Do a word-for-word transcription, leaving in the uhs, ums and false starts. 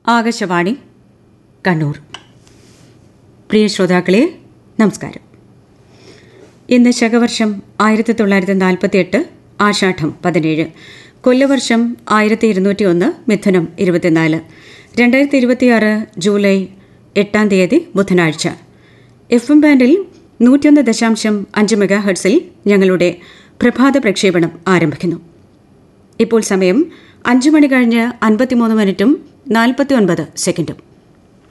ആകാശവാണി കണ്ണൂർ. പ്രിയ ശ്രോതാക്കളെ, നമസ്കാരം. ഇന്ന് ശകവർഷം ആയിരത്തി തൊള്ളായിരത്തി നാൽപ്പത്തി എട്ട് ആഷാഢം പതിനേഴ്, കൊല്ലവർഷം ആയിരത്തി ഇരുന്നൂറ്റി ഒന്ന് മിഥുനം ഇരുപത്തിനാല്, രണ്ടായിരത്തി ഇരുപത്തിയാറ് ജൂലൈ എട്ടാം തീയതി ബുധനാഴ്ച. എഫ് എം ബാൻഡിൽ നൂറ്റിയൊന്ന് ദശാംശം അഞ്ച് മെഗാ ഹെർട്സിൽ ഞങ്ങളുടെ പ്രഭാത പ്രക്ഷേപണം ആരംഭിക്കുന്നു. ഇപ്പോൾ സമയം അഞ്ചു മണി കഴിഞ്ഞ് അൻപത്തിമൂന്ന് മിനിറ്റും നാൽപ്പത്തി ഒൻപത് സെക്കൻഡും.